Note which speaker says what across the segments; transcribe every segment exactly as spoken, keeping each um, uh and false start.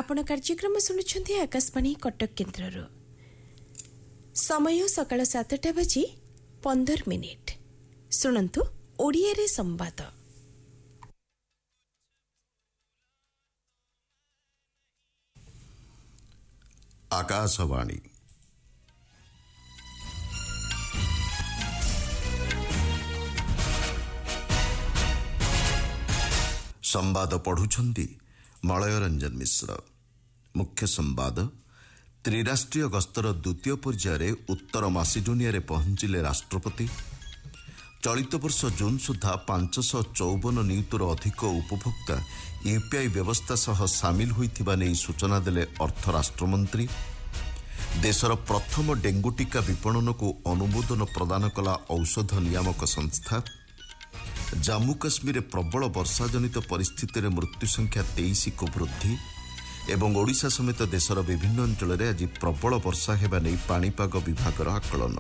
Speaker 1: आपण कार्यक्रम शुणुंट आकाशवाणी कटक केन्द्र समय सकाळ सातटा बजी पंदर मिनिट शुणु ओडिया रे संवाद।
Speaker 2: आकाशवाणी संवाद पढ़ुछंती मलय रंजन मिश्र। मुख्य संवाद त्रिराष्ट्रीय गस्तर द्वितीय पर्यायर उत्तर मासिडोनिया रे पहुंचिले राष्ट्रपति। चलित वर्ष जून सुधा पांचश चौवन नियुतर अधिक उपभोक्ता यूपीआई व्यवस्था सह सामिल होइथिबा नै सूचना देले अर्थ राष्ट्रमंत्री। देशर प्रथम डेंगू टीका विपणन को अनुमोदन प्रदान कला औषध नियामक संस्था। जम्मू काश्मीर प्रबल वर्षा जनित परिस्थिति मृत्यु संख्या तेईस को वृद्धि एवं ओडिशा समेत देशर विभिन्न अंचल में आज प्रबल वर्षा हेबा नै पाणीपाग विभागर आकलन।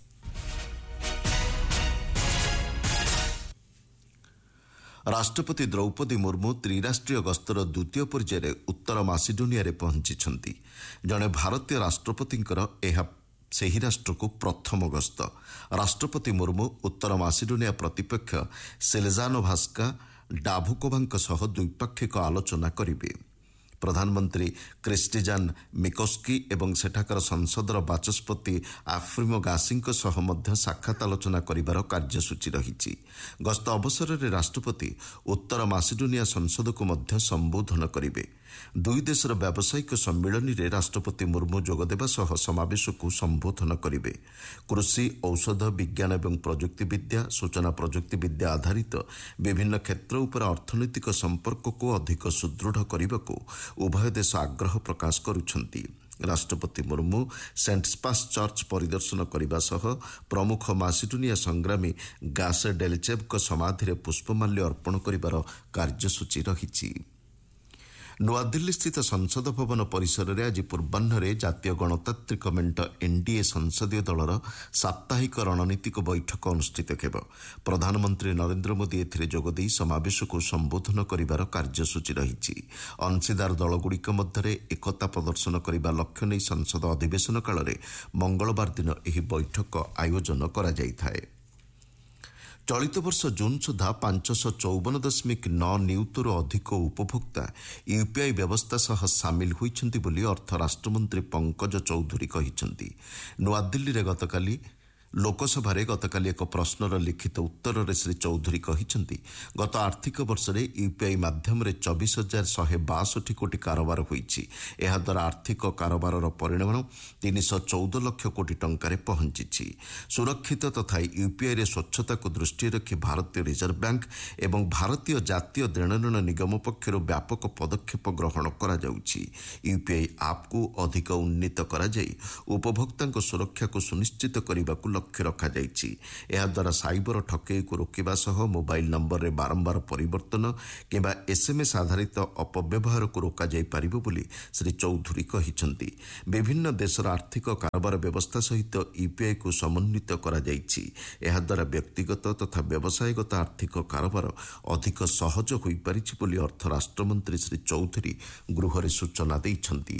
Speaker 2: राष्ट्रपति द्रौपदी मुर्मू त्रिराष्ट्रीय गस्तर द्वितीय पर्यायर उत्तर मासिडोनिया रे पहुंची। जड़े भारतीय राष्ट्रपतिंकर एहा ସେହି ରାଷ୍ଟ୍ରକୁ ପ୍ରଥମ ଗସ୍ତ। ରାଷ୍ଟ୍ରପତି ମୁର୍ମୁ ଉତ୍ତର ମାସିଡୋନିଆ ପ୍ରତିପକ୍ଷ ସେଲେଜାନୋ ଭାସ୍କା ଡାଭୁକୋଭାଙ୍କ ସହ ଦ୍ୱିପାକ୍ଷିକ ଆଲୋଚନା କରିବେ। ପ୍ରଧାନମନ୍ତ୍ରୀ କ୍ରିଷ୍ଟିଜାନ ମିକୋସ୍କି ଏବଂ ସେଠାକାର ସଂସଦର ବାଚସ୍ପତି ଆଫ୍ରିମୋ ଗାସିଙ୍କ ସହ ମଧ୍ୟ ସାକ୍ଷାତ ଆଲୋଚନା କରିବାର କାର୍ଯ୍ୟସୂଚୀ ରହିଛି। ଗସ୍ତ ଅବସରରେ ରାଷ୍ଟ୍ରପତି ଉତ୍ତର ମାସିଡୋନିଆ ସଂସଦକୁ ମଧ୍ୟ ସମ୍ବୋଧନ କରିବେ। ଦୁଇ ଦେଶର ବ୍ୟବସାୟିକ ସମ୍ମିଳନୀରେ ରାଷ୍ଟ୍ରପତି ମୁର୍ମୁ ଯୋଗଦେବା ସହ ସମାବେଶକୁ ସମ୍ବୋଧନ କରିବେ। କୃଷି, ଔଷଧ, ବିଜ୍ଞାନ ଏବଂ ପ୍ରଯୁକ୍ତିବିଦ୍ୟା, ସୂଚନା ପ୍ରଯୁକ୍ତିବିଦ୍ୟା ଆଧାରିତ ବିଭିନ୍ନ କ୍ଷେତ୍ର ଉପରେ ଅର୍ଥନୈତିକ ସମ୍ପର୍କକୁ ଅଧିକ ସୁଦୃଢ଼ କରିବାକୁ ଉଭୟ ଦେଶ ଆଗ୍ରହ ପ୍ରକାଶ କରୁଛନ୍ତି। ରାଷ୍ଟ୍ରପତି ମୁର୍ମୁ ସେଣ୍ଟ ସ୍ପାସ୍ ଚର୍ଚ୍ଚ ପରିଦର୍ଶନ କରିବା ସହ ପ୍ରମୁଖ ମାସିଡୋନିଆ ସଂଗ୍ରାମୀ ଗାସେ ଡେଲଚେଭ୍ଙ୍କ ସମାଧିରେ ପୁଷ୍ପମାଲ୍ୟ ଅର୍ପଣ କରିବାର କାର୍ଯ୍ୟସୂଚୀ ରହିଛି। ନୂଆଦିଲ୍ଲୀସ୍ଥିତ ସଂସଦ ଭବନ ପରିସରରେ ଆଜି ପୂର୍ବାହ୍ନରେ ଜାତୀୟ ଗଣତାନ୍ତ୍ରିକ ମେଣ୍ଟ ଏନ୍ଡିଏ ସଂସଦୀୟ ଦଳର ସାପ୍ତାହିକ ରଣନୀତିକ ବୈଠକ ଅନୁଷ୍ଠିତ ହେବ। ପ୍ରଧାନମନ୍ତ୍ରୀ ନରେନ୍ଦ୍ର ମୋଦି ଏଥିରେ ଯୋଗଦେଇ ସମାବେଶକୁ ସମ୍ବୋଧନ କରିବାର କାର୍ଯ୍ୟସୂଚୀ ରହିଛି। ଅଂଶୀଦାର ଦଳଗୁଡ଼ିକ ମଧ୍ୟରେ ଏକତା ପ୍ରଦର୍ଶନ କରିବା ଲକ୍ଷ୍ୟ ନେଇ ସଂସଦ ଅଧିବେଶନ କାଳରେ ମଙ୍ଗଳବାର ଦିନ ଏହି ବୈଠକ ଆୟୋଜନ କରାଯାଇଥାଏ। ଚଳିତ ବର୍ଷ ଜୁନ୍ ସୁଦ୍ଧା ପାଞ୍ଚଶହ ଚଉବନ ଦଶମିକ ନଅ ନିୟୁତରୁ ଅଧିକ ଉପଭୋକ୍ତା ୟୁପିଆଇ ବ୍ୟବସ୍ଥା ସହ ସାମିଲ ହୋଇଛନ୍ତି ବୋଲି ଅର୍ଥ ରାଷ୍ଟ୍ରମନ୍ତ୍ରୀ ପଙ୍କଜ ଚୌଧୁରୀ କହିଛନ୍ତି। ନୂଆଦିଲ୍ଲୀରେ ଗତକାଲି ଲୋକସଭାରେ ଗତକାଲି ଏକ ପ୍ରଶ୍ନର ଲିଖିତ ଉତ୍ତରରେ ଶ୍ରୀ ଚୌଧୁରୀ କହିଛନ୍ତି, ଗତ ଆର୍ଥିକ ବର୍ଷରେ ୟୁପିଆଇ ମାଧ୍ୟମରେ ଚବିଶ ହଜାର ଶହେ ବାଷଠି କୋଟି କାରବାର ହୋଇଛି। ଏହାଦ୍ୱାରା ଆର୍ଥିକ କାରବାରର ପରିମାଣ ତିନିଶହ ଚଉଦ ଲକ୍ଷ କୋଟି ଟଙ୍କାରେ ପହଞ୍ଚିଛି। ସୁରକ୍ଷିତ ତଥା ୟୁପିଆଇରେ ସ୍ୱଚ୍ଛତାକୁ ଦୃଷ୍ଟିରେ ରଖି ଭାରତୀୟ ରିଜର୍ଭ ବ୍ୟାଙ୍କ ଏବଂ ଭାରତୀୟ ଜାତୀୟ ଦେଣନେଣ ନିଗମ ପକ୍ଷରୁ ବ୍ୟାପକ ପଦକ୍ଷେପ ଗ୍ରହଣ କରାଯାଉଛି। ୟୁପିଆଇ ଆପ୍କୁ ଅଧିକ ଉନ୍ନୀତ କରାଯାଇ ଉପଭୋକ୍ତାଙ୍କ ସୁରକ୍ଷାକୁ ସୁନିଶ୍ଚିତ କରିବାକୁ ଲକ୍ଷ୍ୟ ରଖାଯାଇଛି। ଏହାଦ୍ୱାରା ସାଇବର ଠକେଇକୁ ରୋକିବା ସହ ମୋବାଇଲ ନମ୍ବରରେ ବାରମ୍ବାର ପରିବର୍ତ୍ତନ କିମ୍ବା ଏସ୍ଏମ୍ଏସ୍ ଆଧାରିତ ଅପବ୍ୟବହାରକୁ ରୋକାଯାଇପାରିବ ବୋଲି ଶ୍ରୀ ଚୌଧୁରୀ କହିଛନ୍ତି। ବିଭିନ୍ନ ଦେଶର ଆର୍ଥିକ କାରବାର ବ୍ୟବସ୍ଥା ସହିତ ୟୁପିଆଇକୁ ସମନ୍ୱିତ କରାଯାଇଛି। ଏହାଦ୍ୱାରା ବ୍ୟକ୍ତିଗତ ତଥା ବ୍ୟବସାୟଗତ ଆର୍ଥିକ କାରବାର ଅଧିକ ସହଜ ହୋଇପାରିଛି ବୋଲି ଅର୍ଥ ରାଷ୍ଟ୍ରମନ୍ତ୍ରୀ ଶ୍ରୀ ଚୌଧୁରୀ ଗୃହରେ ସୂଚନା ଦେଇଛନ୍ତି।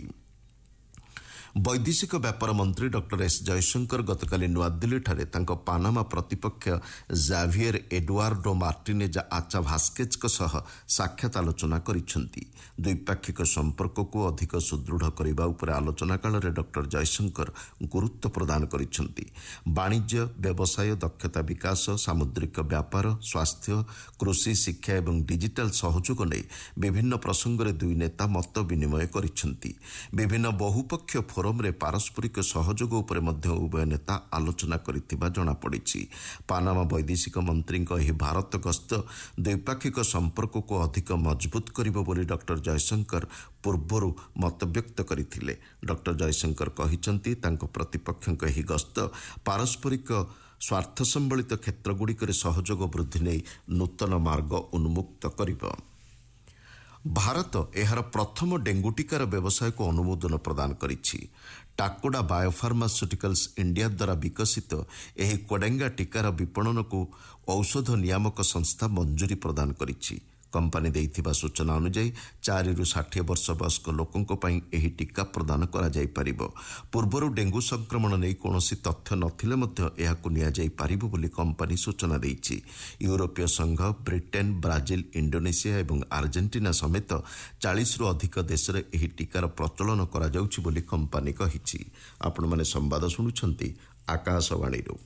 Speaker 2: ବୈଦେଶିକ ବ୍ୟାପାର ମନ୍ତ୍ରୀ ଡକ୍ଟର ଏସ୍ ଜୟଶଙ୍କର ଗତକାଲି ନୂଆଦିଲ୍ଲୀଠାରେ ତାଙ୍କ ପାନାମା ପ୍ରତିପକ୍ଷ ଜାଭିୟର ଏଡୁଆର୍ଡୋ ମାର୍ଟିନେଜା ଆଚା ଭାସ୍କେଜଙ୍କ ସହ ସାକ୍ଷାତ ଆଲୋଚନା କରିଛନ୍ତି। ଦ୍ୱିପାକ୍ଷିକ ସମ୍ପର୍କକୁ ଅଧିକ ସୁଦୃଢ଼ କରିବା ଉପରେ ଆଲୋଚନା କାଳରେ ଡକ୍ଟର ଜୟଶଙ୍କର ଗୁରୁତ୍ୱ ପ୍ରଦାନ କରିଛନ୍ତି। ବାଣିଜ୍ୟ, ବ୍ୟବସାୟ, ଦକ୍ଷତା ବିକାଶ, ସାମୁଦ୍ରିକ ବ୍ୟାପାର, ସ୍ୱାସ୍ଥ୍ୟ, କୃଷି, ଶିକ୍ଷା ଏବଂ ଡିଜିଟାଲ ସହଯୋଗ ନେଇ ବିଭିନ୍ନ ପ୍ରସଙ୍ଗରେ ଦୁଇ ନେତା ମତ ବିନିମୟ କରିଛନ୍ତି। ବିଭିନ୍ନ ବହୁପକ୍ଷୀୟ ଫୋରମରେ ପାରସ୍ପରିକ ସହଯୋଗ ଉପରେ ମଧ୍ୟ ଉଭୟ ନେତା ଆଲୋଚନା କରିଥିବା ଜଣାପଡ଼ିଛି। ପାନାମା ବୈଦେଶିକ ମନ୍ତ୍ରୀଙ୍କ ଏହି ଭାରତ ଗସ୍ତ ଦ୍ୱିପାକ୍ଷିକ ସମ୍ପର୍କକୁ ଅଧିକ ମଜବୁତ କରିବ ବୋଲି ଡକ୍ଟର ଜୟଶଙ୍କର ପୂର୍ବରୁ ମତବ୍ୟକ୍ତ କରିଥିଲେ। ଡକ୍ଟର ଜୟଶଙ୍କର କହିଛନ୍ତି, ତାଙ୍କ ପ୍ରତିପକ୍ଷଙ୍କ ଏହି ଗସ୍ତ ପାରସ୍ପରିକ ସ୍ୱାର୍ଥ ସମ୍ବଳିତ କ୍ଷେତ୍ରଗୁଡ଼ିକରେ ସହଯୋଗ ବୃଦ୍ଧି ନେଇ ନୂତନ ମାର୍ଗ ଉନ୍ମୁକ୍ତ କରିବ। ଭାରତ ଏହାର ପ୍ରଥମ ଡେଙ୍ଗୁ ଟିକାର ବ୍ୟବସାୟକୁ ଅନୁମୋଦନ ପ୍ରଦାନ କରିଛି। ଟାକୋଡା ବାୟୋଫାର୍ମାସ୍ୟୁଟିକାଲ୍ସ ଇଣ୍ଡିଆ ଦ୍ୱାରା ବିକଶିତ ଏହି କୋଡେଙ୍ଗା ଟିକାର ବିପଣନକୁ ଔଷଧ ନିୟାମକ ସଂସ୍ଥା ମଞ୍ଜୁରୀ ପ୍ରଦାନ କରିଛି। कंपनी ଦେଇଥିବା ସୂଚନା ଅନୁଯାୟୀ ଚାରିରୁ ଷାଠିଏ ବର୍ଷ ବୟସ୍କ ଲୋକଙ୍କ ପାଇଁ ଏହି ଟିକା ପ୍ରଦାନ କରାଯାଇ ପାରିବ। ପୂର୍ବରୁ ଡେଙ୍ଗୁ ସଂକ୍ରମଣ ନେଇ କୌଣସି ତଥ୍ୟ ନଥିଲେ ମଧ୍ୟ ଏହାକୁ ନିଆଯାଇ ପାରିବ ବୋଲି କମ୍ପାନୀ ସୂଚନା ଦେଇଛି। ୟୁରୋପୀୟ ସଂଘ, ବ୍ରିଟେନ୍, ବ୍ରାଜିଲ, ଇଣ୍ଡୋନେସିଆ ଏବଂ ଆର୍ଜେଣ୍ଟିନା ସମେତ ଚାଳିଶରୁ ଅଧିକ ଦେଶରେ ଏହି ଟିକାର ପ୍ରଚଳନ କରାଯାଉଛି ବୋଲି କମ୍ପାନୀ କହିଛି। ଆପଣମାନେ ସମ୍ବାଦ ଶୁଣୁଛନ୍ତି ଆକାଶବାଣୀରୁ।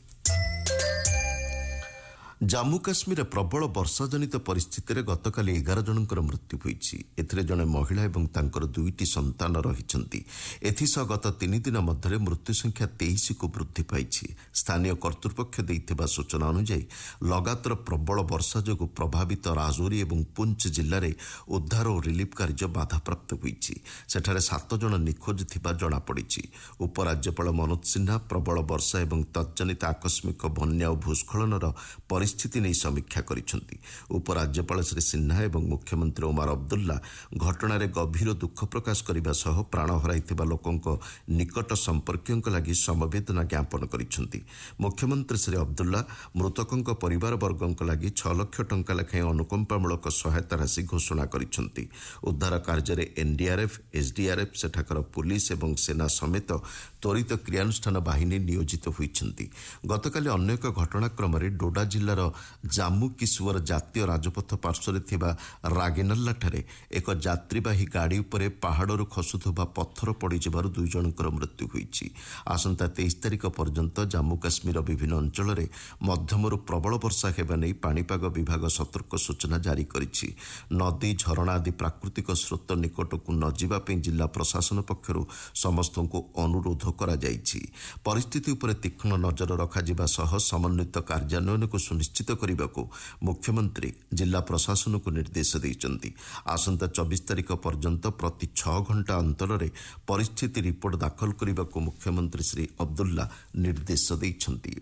Speaker 2: ଜାମ୍ମୁ କାଶ୍ମୀରରେ ପ୍ରବଳ ବର୍ଷାଜନିତ ପରିସ୍ଥିତିରେ ଗତକାଲି ଏଗାର ଜଣଙ୍କର ମୃତ୍ୟୁ ହୋଇଛି। ଏଥିରେ ଜଣେ ମହିଳା ଏବଂ ତାଙ୍କର ଦୁଇଟି ସନ୍ତାନ ରହିଛନ୍ତି। ଏଥିସହ ଗତ ତିନି ଦିନ ମଧ୍ୟରେ ମୃତ୍ୟୁ ସଂଖ୍ୟା ତେଇଶକୁ ବୃଦ୍ଧି ପାଇଛି। ସ୍ଥାନୀୟ କର୍ତ୍ତୃପକ୍ଷ ଦେଇଥିବା ସୂଚନା ଅନୁଯାୟୀ ଲଗାତାର ପ୍ରବଳ ବର୍ଷା ଯୋଗୁଁ ପ୍ରଭାବିତ ରାଜୌରୀ ଏବଂ ପୁଞ୍ଚ ଜିଲ୍ଲାରେ ଉଦ୍ଧାର ଓ ରିଲିଫ୍ କାର୍ଯ୍ୟ ବାଧାପ୍ରାପ୍ତ ହୋଇଛି। ସେଠାରେ ସାତ ଜଣ ନିଖୋଜ ଥିବା ଜଣାପଡ଼ିଛି। ଉପରାଜ୍ୟପାଳ ମନୋଜ ସିହ୍ନା ପ୍ରବଳ ବର୍ଷା ଏବଂ ତତ୍ଜନିତ ଆକସ୍ମିକ ବନ୍ୟା ଓ ଭୂସ୍ଖଳନର ପରିସ୍ଥିତି ନେଇ ସମୀକ୍ଷା କରିଛନ୍ତି। ଉପରାଜ୍ୟପାଳ ଶ୍ରୀ ସିହ୍ନା ଏବଂ ମୁଖ୍ୟମନ୍ତ୍ରୀ ଓମାର ଅବଦୁଲ୍ଲା ଘଟଣାରେ ଗଭୀର ଦୁଃଖ ପ୍ରକାଶ କରିବା ସହ ପ୍ରାଣ ହରାଇଥିବା ଲୋକଙ୍କ ନିକଟ ସମ୍ପର୍କୀୟଙ୍କ ଲାଗି ସମବେଦନା ଜ୍ଞାପନ କରିଛନ୍ତି। ମୁଖ୍ୟମନ୍ତ୍ରୀ ଶ୍ରୀ ଅବଦୁଲ୍ଲା ମୃତକଙ୍କ ପରିବାରବର୍ଗଙ୍କ ଲାଗି ଛଅ ଲକ୍ଷ ଟଙ୍କା ଲେଖାଏଁ ଅନୁକମ୍ପାମୂଳକ ସହାୟତା ରାଶି ଘୋଷଣା କରିଛନ୍ତି। ଉଦ୍ଧାର କାର୍ଯ୍ୟରେ ଏନ୍ଡିଆର୍ଏଫ୍, ଏସ୍ଡିଆର୍ଏଫ୍, ସେଠାକାର ପୁଲିସ୍ ଏବଂ ସେନା ସମେତ ତ୍ୱରିତ କ୍ରିୟାନୁଷ୍ଠାନ ବାହିନୀ ନିୟୋଜିତ ହୋଇଛନ୍ତି। ଗତକାଲି ଅନ୍ୟ ଏକ ଘଟଣାକ୍ରମରେ ଡୋଡା ଜିଲ୍ଲାର ଜାମ୍ମୁ କିଶୋର ଜାତୀୟ ରାଜପଥ ପାର୍ଶ୍ୱରେ ଥିବା ରାଗେନଲ୍ଲାଠାରେ ଏକ ଯାତ୍ରୀବାହୀ ଗାଡ଼ି ଉପରେ ପାହାଡ଼ରୁ ଖସୁଥିବା ପଥର ପଡ଼ିଯିବାରୁ ଦୁଇ ଜଣଙ୍କର ମୃତ୍ୟୁ ହୋଇଛି। ଆସନ୍ତା ତେଇଶ ତାରିଖ ପର୍ଯ୍ୟନ୍ତ ଜାମ୍ମୁ କାଶ୍ମୀରର ବିଭିନ୍ନ ଅଞ୍ଚଳରେ ମଧ୍ୟମରୁ ପ୍ରବଳ ବର୍ଷା ହେବା ନେଇ ପାଣିପାଗ ବିଭାଗ ସତର୍କ ସୂଚନା ଜାରି କରିଛି। ନଦୀ, ଝରଣା ଆଦି ପ୍ରାକୃତିକ ସ୍ରୋତ ନିକଟକୁ ନ ଯିବା ପାଇଁ ଜିଲ୍ଲା ପ୍ରଶାସନ ପକ୍ଷରୁ ସମସ୍ତଙ୍କୁ ଅନୁରୋଧ କରାଯାଇଛି। ପରିସ୍ଥିତି ଉପରେ ତୀକ୍ଷ୍ଣ ନଜର ରଖାଯିବା ସହ ସମନ୍ୱିତ କାର୍ଯ୍ୟାନ୍ୱୟନକୁ ସୁନିଶ୍ଚିତ କରିବାକୁ ମୁଖ୍ୟମନ୍ତ୍ରୀ ଜିଲ୍ଲା ପ୍ରଶାସନକୁ ନିର୍ଦ୍ଦେଶ ଦେଇଛନ୍ତି। ଆସନ୍ତା ଚବିଶ ତାରିଖ ପର୍ଯ୍ୟନ୍ତ ପ୍ରତି ଛଅ ଘଣ୍ଟା ଅନ୍ତରରେ ପରିସ୍ଥିତି ରିପୋର୍ଟ ଦାଖଲ କରିବାକୁ ମୁଖ୍ୟମନ୍ତ୍ରୀ ଶ୍ରୀ ଅବଦୁଲ୍ଲା ନିର୍ଦ୍ଦେଶ ଦେଇଛନ୍ତି।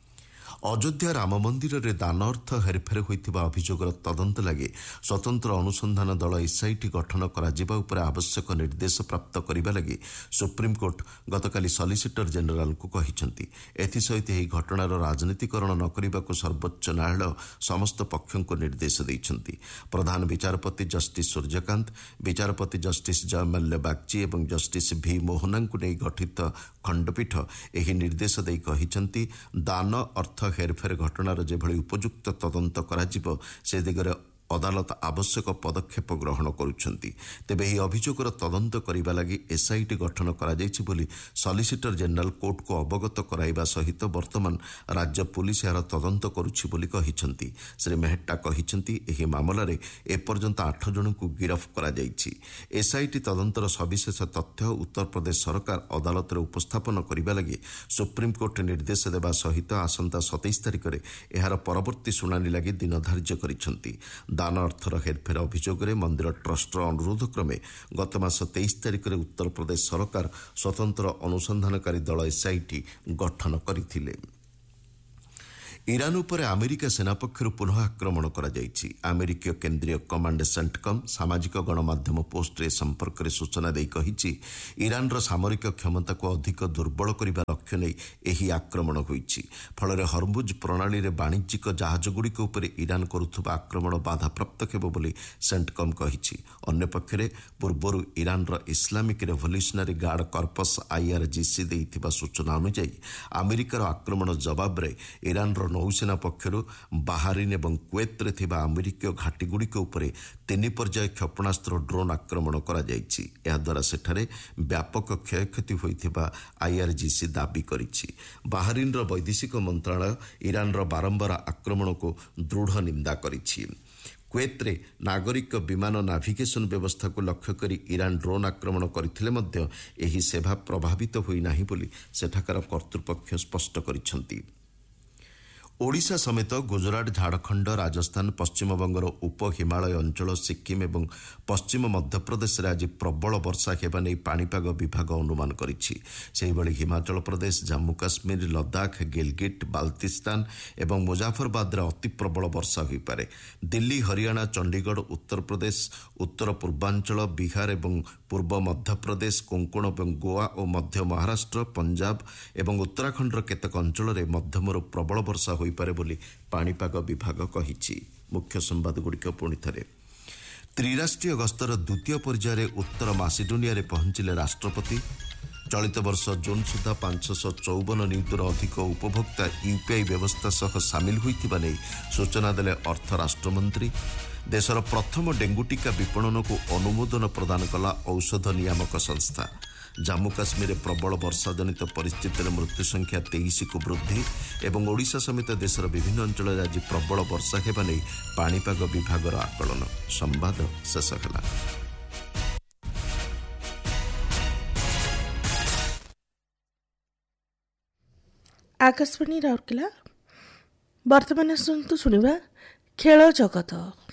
Speaker 2: ଅଯୋଧ୍ୟା ରାମ ମନ୍ଦିରରେ ଦାନ ଅର୍ଥ ହେରଫେର ହୋଇଥିବା ଅଭିଯୋଗର ତଦନ୍ତ ଲାଗି ସ୍ୱତନ୍ତ୍ର ଅନୁସନ୍ଧାନ ଦଳ ଏସ୍ଆଇଟି ଗଠନ କରାଯିବା ଉପରେ ଆବଶ୍ୟକ ନିର୍ଦ୍ଦେଶ ପ୍ରାପ୍ତ କରିବା ଲାଗି ସୁପ୍ରିମକୋର୍ଟ ଗତକାଲି ସଲିସିଟର ଜେନେରାଲଙ୍କୁ କହିଛନ୍ତି। ଏଥିସହିତ ଏହି ଘଟଣାର ରାଜନୀତିକରଣ ନ କରିବାକୁ ସର୍ବୋଚ୍ଚ ନ୍ୟାୟାଳୟ ସମସ୍ତ ପକ୍ଷଙ୍କୁ ନିର୍ଦ୍ଦେଶ ଦେଇଛନ୍ତି। ପ୍ରଧାନ ବିଚାରପତି ଜଷ୍ଟିସ୍ ସୂର୍ଯ୍ୟକାନ୍ତ, ବିଚାରପତି ଜଷ୍ଟିସ୍ ଜୟମାଲ୍ୟ ବାଗ୍ଚି ଏବଂ ଜଷ୍ଟିସ୍ ଭି ମୋହନାଙ୍କୁ ନେଇ ଗଠିତ ଖଣ୍ଡପୀଠ ଏହି ନିର୍ଦ୍ଦେଶ ଦେଇ କହିଛନ୍ତି, ଦାନ ଅର୍ଥ ହେରଫେର ଘଟଣାର ଯେଭଳି ଉପଯୁକ୍ତ ତଦନ୍ତ କରାଯିବ ସେ ଦିଗରେ ଅଦାଲତ ଆବଶ୍ୟକ ପଦକ୍ଷେପ ଗ୍ରହଣ କରୁଛନ୍ତି। ତେବେ ଏହି ଅଭିଯୋଗର ତଦନ୍ତ କରିବା ଲାଗି ଏସ୍ଆଇଟି ଗଠନ କରାଯାଇଛି ବୋଲି ସଲିସିଟର ଜେନେରାଲ କୋର୍ଟକୁ ଅବଗତ କରାଇବା ସହିତ ବର୍ତ୍ତମାନ ରାଜ୍ୟ ପୁଲିସ୍ ଏହାର ତଦନ୍ତ କରୁଛି ବୋଲି କହିଛନ୍ତି। ଶ୍ରୀ ମେହେଟ୍ଟା କହିଛନ୍ତି, ଏହି ମାମଲାରେ ଏପର୍ଯ୍ୟନ୍ତ ଆଠ ଜଣଙ୍କୁ ଗିରଫ କରାଯାଇଛି। ଏସ୍ଆଇଟି ତଦନ୍ତର ସବିଶେଷ ତଥ୍ୟ ଉତ୍ତରପ୍ରଦେଶ ସରକାର ଅଦାଲତରେ ଉପସ୍ଥାପନ କରିବା ଲାଗି ସୁପ୍ରିମକୋର୍ଟ ନିର୍ଦ୍ଦେଶ ଦେବା ସହିତ ଆସନ୍ତା ସତେଇଶ ତାରିଖରେ ଏହାର ପରବର୍ତ୍ତୀ ଶୁଣାଣି ଲାଗି ଦିନ ଧାର୍ଯ୍ୟ କରିଛନ୍ତି। ଦାନ ଅର୍ଥର ହେରଫେର ଅଭିଯୋଗରେ ମନ୍ଦିର ଟ୍ରଷ୍ଟର ଅନୁରୋଧ କ୍ରମେ ଗତ ମାସ ତେଇଶ ତାରିଖରେ ଉତ୍ତରପ୍ରଦେଶ ସରକାର ସ୍ୱତନ୍ତ୍ର ଅନୁସନ୍ଧାନକାରୀ ଦଳ ଏସ୍ଆଇଟି ଗଠନ କରିଥିଲେ। ଇରାନ ଉପରେ ଆମେରିକା ସେନା ପକ୍ଷରୁ ପୁନଃ ଆକ୍ରମଣ କରାଯାଇଛି। ଆମେରିକୀୟ କେନ୍ଦ୍ରୀୟ କମାଣ୍ଡ ସେଣ୍ଟକମ୍ ସାମାଜିକ ଗଣମାଧ୍ୟମ ପୋଷ୍ଟରେ ଏ ସମ୍ପର୍କରେ ସୂଚନା ଦେଇ କହିଛି, ଇରାନର ସାମରିକ କ୍ଷମତାକୁ ଅଧିକ ଦୁର୍ବଳ କରିବା ଲକ୍ଷ୍ୟ ନେଇ ଏହି ଆକ୍ରମଣ ହୋଇଛି। ଫଳରେ ହରମୁଜ ପ୍ରଣାଳୀରେ ବାଣିଜ୍ୟିକ ଜାହାଜଗୁଡ଼ିକ ଉପରେ ଇରାନ କରୁଥିବା ଆକ୍ରମଣ ବାଧାପ୍ରାପ୍ତ ହେବ ବୋଲି ସେଣ୍ଟକମ୍ କହିଛି। ଅନ୍ୟପକ୍ଷରେ ପୂର୍ବରୁ ଇରାନର ଇସଲାମିକ ରେଭଲ୍ୟୁସନାରୀ ଗାର୍ଡ କର୍ପସ୍ ଆଇଆର୍ଜିସି ଦେଇଥିବା ସୂଚନା ଅନୁଯାୟୀ ଆମେରିକାର ଆକ୍ରମଣ ଜବାବରେ ଇରାନର ନୌସେନା ପକ୍ଷରୁ ବାହାରିନ୍ ଏବଂ କୁଏତରେ ଥିବା ଆମେରିକୀୟ ଘାଟିଗୁଡ଼ିକ ଉପରେ ତିନି ପର୍ଯ୍ୟାୟ କ୍ଷେପଣାସ୍ତ୍ର ଡ୍ରୋନ୍ ଆକ୍ରମଣ କରାଯାଇଛି। ଏହାଦ୍ୱାରା ସେଠାରେ ବ୍ୟାପକ କ୍ଷୟକ୍ଷତି ହୋଇଥିବା ଆଇଆର୍ଜିସି ଦାବି କରିଛି। ବାହାରିନ୍ର ବୈଦେଶିକ ମନ୍ତ୍ରଣାଳୟ ଇରାନର ବାରମ୍ବାର ଆକ୍ରମଣକୁ ଦୃଢ଼ ନିନ୍ଦା କରିଛି। କୁଏତରେ ନାଗରିକ ବିମାନ ନାଭିଗେସନ ବ୍ୟବସ୍ଥାକୁ ଲକ୍ଷ୍ୟ କରି ଇରାନ ଡ୍ରୋନ୍ ଆକ୍ରମଣ କରିଥିଲେ ମଧ୍ୟ ଏହି ସେବା ପ୍ରଭାବିତ ହୋଇନାହିଁ ବୋଲି ସେଠାକାର କର୍ତ୍ତୃପକ୍ଷ ସ୍ପଷ୍ଟ କରିଛନ୍ତି। ଓଡ଼ିଶା ସମେତ ଗୁଜରାଟ, ଝାଡ଼ଖଣ୍ଡ, ରାଜସ୍ଥାନ, ପଶ୍ଚିମବଙ୍ଗର ଉପ ହିମାଳୟ ଅଞ୍ଚଳ, ସିକ୍କିମ୍ ଏବଂ ପଶ୍ଚିମ ମଧ୍ୟପ୍ରଦେଶରେ ଆଜି ପ୍ରବଳ ବର୍ଷା ହେବା ନେଇ ପାଣିପାଗ ବିଭାଗ ଅନୁମାନ କରିଛି। ସେହିଭଳି ହିମାଚଳ ପ୍ରଦେଶ, ଜାମ୍ମୁ କାଶ୍ମୀର, ଲଦାଖ, ଗିଲଗିଟ୍, ବାଲ୍ତିସ୍ତାନ ଏବଂ ମୁଜାଫରବାଦରେ ଅତି ପ୍ରବଳ ବର୍ଷା ହୋଇପାରେ। ଦିଲ୍ଲୀ, ହରିୟାଣା, ଚଣ୍ଡିଗଡ଼, ଉତ୍ତରପ୍ରଦେଶ, ଉତ୍ତର ପୂର୍ବାଞ୍ଚଳ, ବିହାର ଏବଂ ପୂର୍ବ ମଧ୍ୟପ୍ରଦେଶ, କୋଙ୍କଣ ଏବଂ ଗୋଆ ଓ ମଧ୍ୟ ମହାରାଷ୍ଟ୍ର, ପଞ୍ଜାବ ଏବଂ ଉତ୍ତରାଖଣ୍ଡର କେତେକ ଅଞ୍ଚଳରେ ମଧ୍ୟମରୁ ପ୍ରବଳ ବର୍ଷା ହୋଇପାରେ ବୋଲି ପାଣିପାଗ ବିଭାଗ କହିଛି। ମୁଖ୍ୟ ସମ୍ବାଦଗୁଡ଼ିକ ପୁଣି ଥରେ। ତ୍ରିରାଷ୍ଟ୍ରୀୟ ଗସ୍ତର ଦ୍ୱିତୀୟ ପର୍ଯ୍ୟାୟରେ ଉତ୍ତର ମାସିଡୋନିଆରେ ପହଞ୍ଚିଲେ ରାଷ୍ଟ୍ରପତି। ଚଳିତ ବର୍ଷ ଜୁନ୍ ସୁଦ୍ଧା ପାଞ୍ଚଶହ ଚଉବନ ନିୟୁତରୁ ଅଧିକ ଉପଭୋକ୍ତା ୟୁପିଆଇ ବ୍ୟବସ୍ଥା ସହ ସାମିଲ ହୋଇଥିବା ନେଇ ସୂଚନା ଦେଲେ ଅର୍ଥ ରାଷ୍ଟ୍ରମନ୍ତ୍ରୀ। ଦେଶର ପ୍ରଥମ ଡେଙ୍ଗୁ ଟିକା ବିପଣନକୁ ଅନୁମୋଦନ ପ୍ରଦାନ କଲା ଔଷଧ ନିୟାମକ ସଂସ୍ଥା। ଜାମ୍ମୁ କାଶ୍ମୀରରେ ପ୍ରବଳ ବର୍ଷାଜନିତ ପରିସ୍ଥିତିରେ ମୃତ୍ୟୁ ସଂଖ୍ୟା ତେଇଶକୁ ବୃଦ୍ଧି ଏବଂ ଓଡ଼ିଶା ସମେତ ଦେଶର ବିଭିନ୍ନ ଅଞ୍ଚଳରେ ଆଜି ପ୍ରବଳ ବର୍ଷା ହେବା ନେଇ ପାଣିପାଗ ବିଭାଗର ଆକଳନ। ସମ୍ବାଦ ଶେଷ ହେଲା।
Speaker 3: ଆକାଶବାଣୀ ରାଉରକେଲା। ବର୍ତ୍ତମାନ ଆସନ୍ତୁ ଶୁଣିବା ଖେଳ ଜଗତ।